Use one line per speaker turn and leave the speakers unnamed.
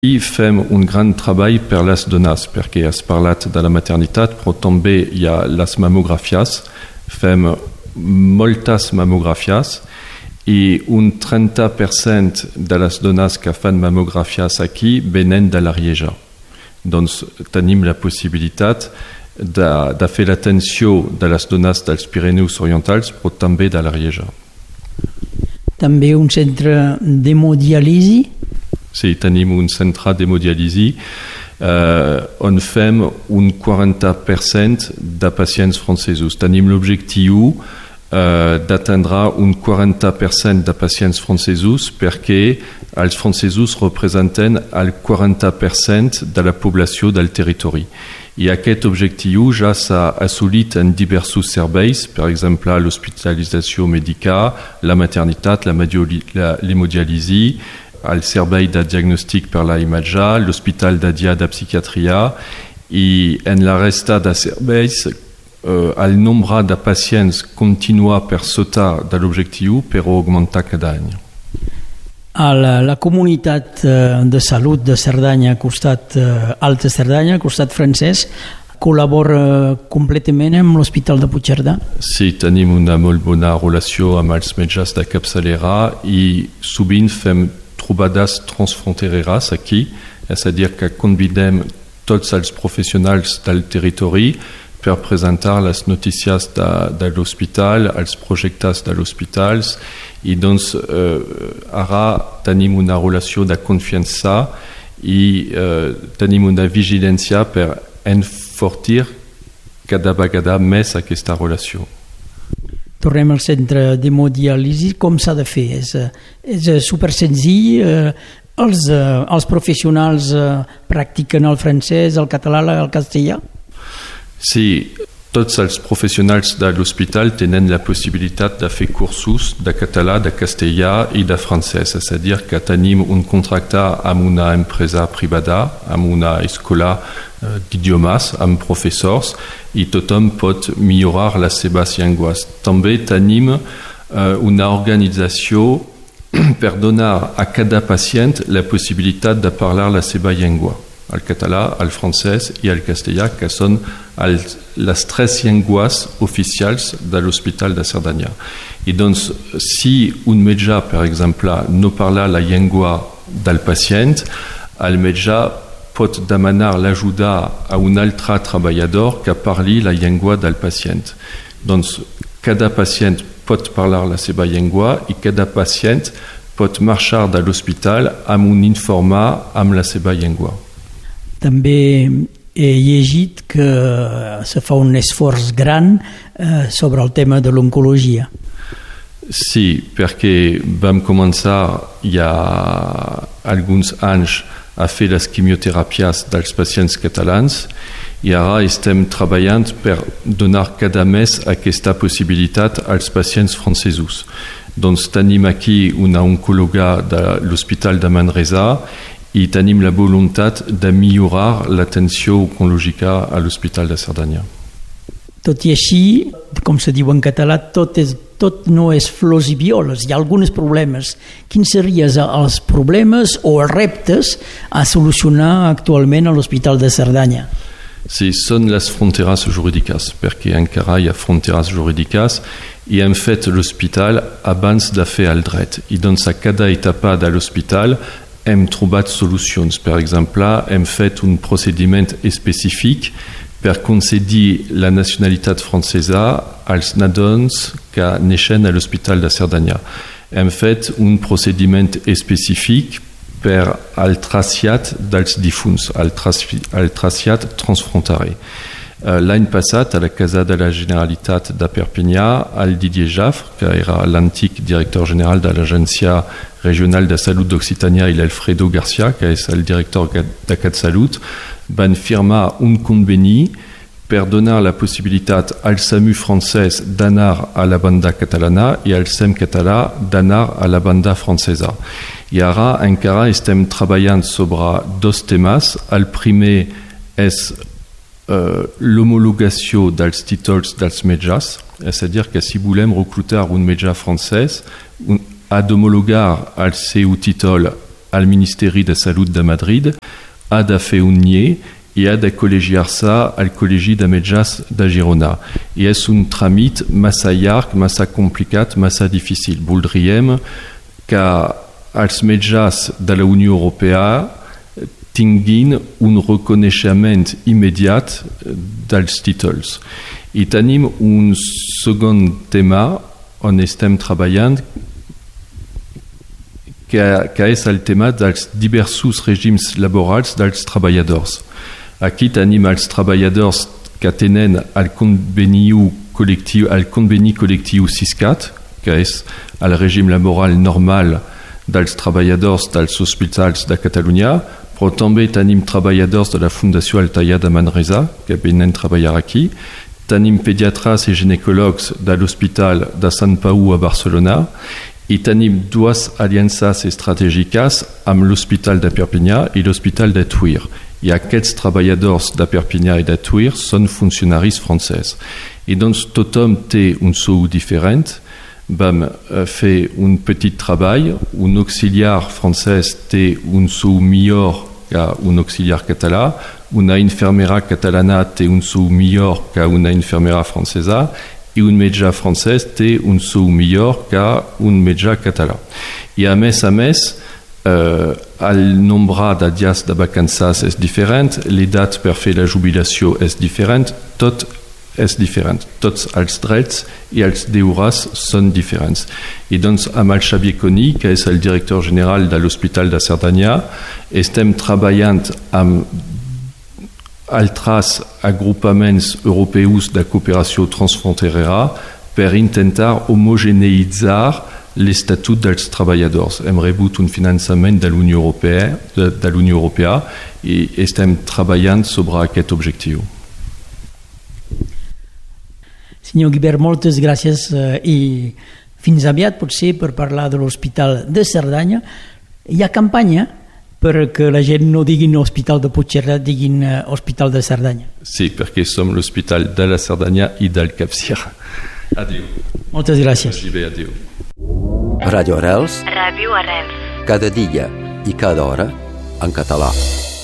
I fem un gran treball per les dones, perquè has parlat de la maternitat, però també hi ha les mamografies. Fem moltes mamografies i un 30% de les dones que fan mamografies aquí venen de l'Arieja. Doncs tenim la possibilitat de fer l'atenció de les dones dels Pirineus Orientals, però també de l'Arieja.
També un centre d'hemodiàlisi?
Sí, tenim un centre d'hemodiàlisi on fem un 40% de pacients francesos. Tenim l'objectiu d'atendre un 40% de pacients francesos perquè els francesos representen el 40% de la població del territori. I aquest objectiu ja s'ha assolit en diversos serveis, per exemple l'hospitalització mèdica, la maternitat, l'hemodiàlisi, el servei de diagnòstic per la imatge, l'hospital de dia de psiquiatria i en la resta de serveis el nombre de pacients continua per sota de l'objectiu però augmenta cada any.
La comunitat de salut de Cerdanya, costat Alta Cerdanya, costat francès, col·labora completament amb l'Hospital de Puigcerdà?
Sí, tenim una molt bona relació amb els metges de capçalera i sovint fem trobades transfrontereres aquí, és a dir que convidem tots els professionals del territori per presentar les notícies de l'hospital, els projectes de l'hospital i doncs ara tenim una relació de confiança i tenim una vigilància per enfortir cada vegada més aquesta relació.
Tornem al centre d'hemodiàlisi. Com s'ha de fer? És super senzill? Els professionals practiquen el francès, el català, el castellà?
Sí, tots els professionals de l'hospital tenen la possibilitat de fer cursos de català, de castellà i de francès. És a dir, que tenim un contracte amb una empresa privada, amb una escola d'idiomes, amb professors, i tothom pot millorar les seves llengües. També tenim una organització per donar a cada pacient la possibilitat de parlar la seva llengua. El català, el francès i el castellà, que són les tres llengües oficials de l'Hospital de Cerdanya. I doncs, si un metge, per exemple, no parla la llengua del pacient, el metge pot demanar l'ajuda a un altre treballador que parli la llengua del pacient. Doncs, cada pacient pot parlar la seva llengua i cada pacient pot marxar de l'hospital amb un informe amb la seva llengua.
També he llegit que se fa un esforç gran sobre el tema de l'oncologia.
Sí, perquè vam començar ja alguns anys a fer les quimioteràpies dels pacients catalans i ara estem treballant per donar cada mes aquesta possibilitat als pacients francesos. Doncs tenim aquí una oncòloga de l'Hospital de Manresa i tenim la voluntat de millorar l'atenció oncològica a l'Hospital de Cerdanya.
Tot i així, com se diu en català, tot no és flors i violes, hi ha alguns problemes. Quins serien els problemes o els reptes a solucionar actualment a l'Hospital de Cerdanya?
Sí, són les fronteres jurídiques, perquè encara hi ha fronteres jurídiques i hem fet l'hospital abans de fer el dret. I doncs a cada etapa de l'hospital hem trobat solucions. Per exemple, hem fet un procediment específic per concedir la nacionalitat francesa als nadons que neixen a l'Hospital de Cerdanya. Hem fet un procediment específic per al trasllat dels difunts, el trasllat transfronterer. L'any passat, a la Casa de la Generalitat de Perpinyà, el Didier Jaffre, que era l'antic director general de l'Agència Regional de Salut d'Occitània, i l'Alfredo Garcia, que és el director de CatSalut, van firmar un conveni per donar la possibilitat al SAMU francès d'anar a la banda catalana i al SEM català d'anar a la banda francesa. I ara encara estem treballant sobre dos temes. El primer és l'homologació dels títols dels metges, és a dir, que si volem reclutar un metge francès, ha d'homologar el seu títol al Ministeri de Salut de Madrid ha de fer un NIE i ha de col·legiar-se al Col·legi de Metges de Girona. I és un tràmit massa llarg, massa complicat, massa difícil. Voldríem que els metges de la Unió Europea tinguin un reconeixement immediat dels títols. I tenim un segon tema on estem treballant, que és el tema dels diversos règims laborals dels treballadors. Aquí tenim els treballadors que tenen el conveni col·lectiu SISCAT, que és el règim laboral normal dels treballadors dels hospitals de Catalunya, però també tenim treballadors de la Fundació Altaia de Manresa, que venen a treballar aquí. Tenim pediatres i ginecòlegs de l'Hospital de Sant Pau a Barcelona i tenim dues aliances estratègiques amb l'Hospital de Perpinyà i l'Hospital de Tuïr. I aquests treballadors de Perpinyà i de Tuïr són funcionaris francesos. I doncs tothom té un sou diferent. Vam fer un petit treball. Un auxiliar francès té un sou millor que un auxiliar català. Una infermera catalana té un sou millor que una infermera francesa i un metge francès té un sou millor que un metge català. I a més, el nombre de dies de vacances és diferent, l'edat per fer la jubilació és diferent, tot és diferent. Tots els drets i els deures són diferents. I doncs amb el Xavier Coni, que és el director general de l'Hospital de Cerdanya, estem treballant amb altres agrupaments europeus de cooperació transfronterera per intentar homogeneïtzar l'estatut dels treballadors. Hem rebut un finançament de l'Unió Europea i estem treballant sobre aquest objectiu.
Senyor Guibert, moltes gràcies i fins aviat potser per parlar de l'Hospital de Cerdanya. Hi ha campanya perquè la gent no diguin Hospital de Puigcerdà, diguin Hospital de Cerdanya.
Sí, perquè som l'Hospital de la Cerdanya i del Capcir. Adéu.
Moltes gràcies.
Adéu.
Ràdio Arrels.
Ràdio Arrels.
Cada dia i cada hora en català.